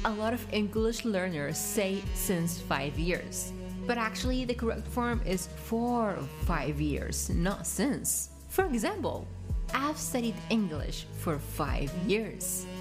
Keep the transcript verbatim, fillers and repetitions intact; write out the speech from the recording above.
A lot of English learners say since five years. But actually, the correct form is for five years, not since. For example, I've studied English for five years.